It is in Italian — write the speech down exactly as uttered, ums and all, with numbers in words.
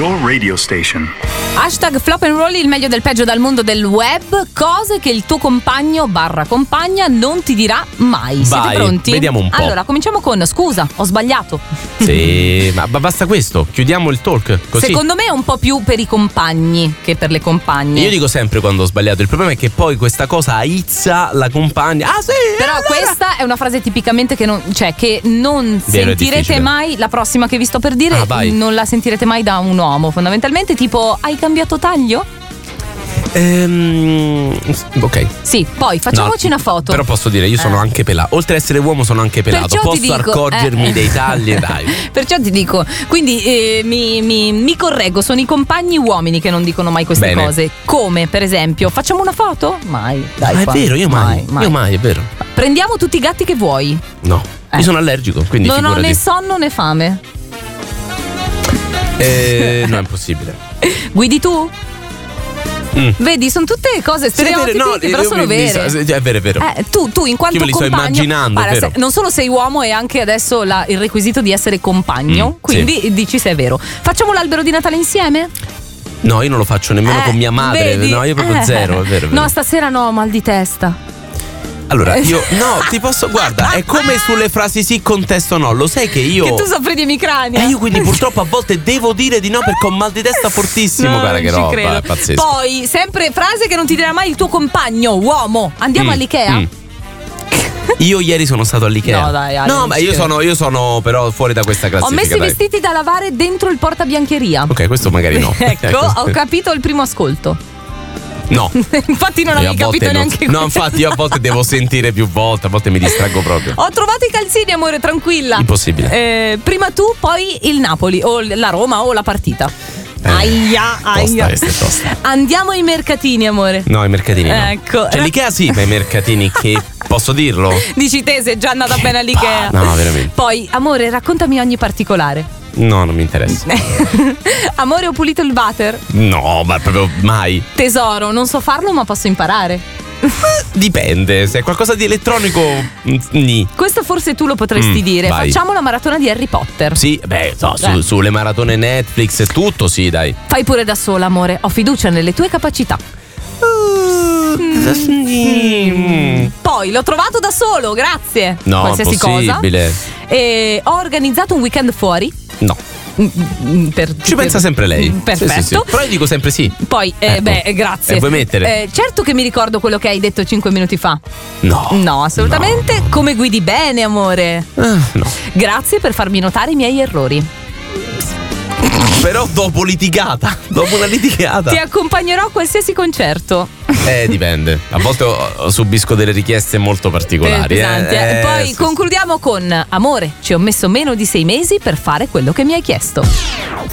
your radio station. Hashtag Flop and Roll, il meglio del peggio dal mondo del web. Cose che il tuo compagno barra compagna non ti dirà mai. Siete Vai, pronti? vediamo un po'. Allora, cominciamo con scusa, ho sbagliato. Sì, ma basta questo. Chiudiamo il talk così. Secondo me è un po' più per i compagni che per le compagne. Io dico sempre quando ho sbagliato. Il problema è che poi questa cosa aizza la compagna. Ah sì. Però allora. questa è una frase tipicamente che non, cioè che non Vero, è sentirete difficile. mai. La prossima che vi sto per dire Ah, vai. non la sentirete mai da un uomo. Fondamentalmente tipo: hai cambiato taglio? Ehm, ok. Sì, poi facciamoci No, una foto. Però posso dire, io sono Eh. anche pelato. Oltre ad essere uomo sono anche pelato. Perciò ti Posso dico, accorgermi eh. dei tagli, dai. Perciò ti dico, quindi eh, mi, mi, mi correggo, sono i compagni uomini che non dicono mai queste Bene. cose. Come per esempio, facciamo una foto? Mai, dai. Ah, è qua. vero, io mai, Io mai, è vero. Prendiamo tutti i gatti che vuoi. No, Eh. io sono allergico, quindi Non ho figurati. né sonno né fame. Eh, no, è impossibile. Guidi tu? Mm. Vedi, sono tutte cose Sì, è vero, stereotipi no, che però io sono mi- mi vere. sa- è vero, è vero. Eh, tu, tu in quanto Io me li sto compagno, immaginando, è guarda, vero. se- non solo sei uomo e anche adesso la- il requisito di essere compagno, Mm, quindi sì. dici se è vero. Facciamo l'albero di Natale insieme? No, io non lo faccio nemmeno Eh, con mia madre. vedi? No, io proprio Eh. zero, è vero, è vero. No, stasera no, mal di testa. Allora, io no, ti posso, guarda, è come sulle frasi sì, contesto no. Lo sai che io Che tu soffri di emicrania. E io quindi purtroppo a volte devo dire di no perché ho un mal di testa fortissimo, No, cara, non che ci roba, credo. è pazzesco. Poi, sempre frase che non ti dirà mai il tuo compagno, uomo. Andiamo Mm, all'Ikea? mm. Io ieri sono stato all'Ikea. No, dai, Ale, No, non ma ci io credo. sono, io sono però fuori da questa Ho classifica. messo i dai. vestiti da lavare dentro il portabiancheria. Ok, questo magari no. Ecco, ho capito il primo ascolto. No. Infatti non Io a avevi volte capito non- neanche No, quello. infatti io a volte devo sentire più volte, a volte mi distraggo proprio. Ho trovato i calzini, amore, tranquilla. Impossibile. Eh, prima tu, poi il Napoli, o la Roma, o la partita. Eh, aia, aia. questa è tosta. Andiamo ai mercatini, amore. No, i mercatini no. Ecco. Cioè l'Ikea sì, ma i mercatini che posso dirlo? Dici te, sei già andata bene all'Ikea. No, veramente. Poi, amore, raccontami ogni particolare. No, non mi interessa. Amore, ho pulito il water. No, ma proprio mai. Tesoro, non so farlo, ma posso imparare. Dipende, se è qualcosa di elettronico, mm, ni. Questo forse tu lo potresti Mm, dire. vai. Facciamo la maratona di Harry Potter. Sì, beh, no, su- Eh. sulle maratone Netflix e tutto, sì, dai. Fai pure da sola, amore. Ho fiducia nelle tue capacità. Mm. Poi l'ho trovato da solo, grazie. No, Qualsiasi cosa. impossibile. E ho organizzato un weekend fuori. No. Mm, mm, per- Ci pensa per- sempre lei. Mm, Perfetto. Sì, sì, sì. Però io dico sempre sì. Poi, eh, Ecco. beh, grazie. E vuoi mettere? Eh, certo che mi ricordo quello che hai detto cinque minuti fa. No. No, assolutamente. Come guidi bene, amore. Ah, no. Grazie per farmi notare i miei errori. Però dopo litigata. Dopo una litigata. Ti accompagnerò a qualsiasi concerto. Eh, dipende. A volte oh, subisco delle richieste molto particolari. Pesanti, eh. eh. Poi sì, concludiamo con amore, ci ho messo meno di sei mesi per fare quello che mi hai chiesto.